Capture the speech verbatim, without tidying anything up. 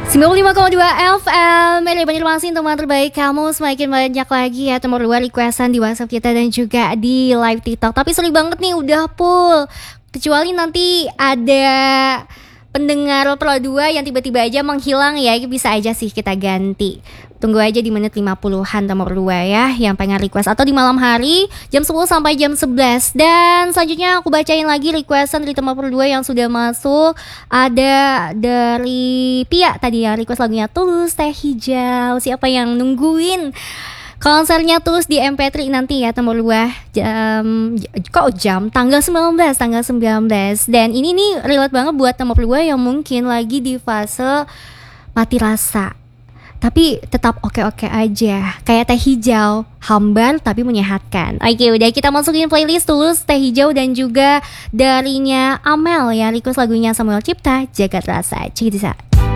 sembilan puluh lima koma dua F M Meli Banjarmasin, teman terbaik kamu. Semakin banyak lagi ya teman dua requestan di WhatsApp kita dan juga di live TikTok. Tapi seru banget nih, udah full. Kecuali nanti ada pendengar Pro dua yang tiba-tiba aja menghilang ya, bisa aja sih kita ganti. Tunggu aja di menit lima puluhan nomor dua ya yang pengen request, atau di malam hari jam sepuluh sampai jam sebelas. Dan selanjutnya aku bacain lagi requestan dari teman dua yang sudah masuk. Ada dari Pia tadi yang request lagunya Tulus Teh Hijau. Siapa yang nungguin konsernya Tulus di M P tiga nanti ya nomor dua jam, kok jam tanggal sembilan belas tanggal sembilan belas. Dan ini nih relate banget buat nomor dua yang mungkin lagi di fase mati rasa tapi tetap oke-oke aja, kayak Teh Hijau, hambar tapi menyehatkan. Oke, udah kita masukin playlist Tulus Teh Hijau dan juga darinya Amel ya request lagunya Samuel Cipta Jagat Rasa. Cik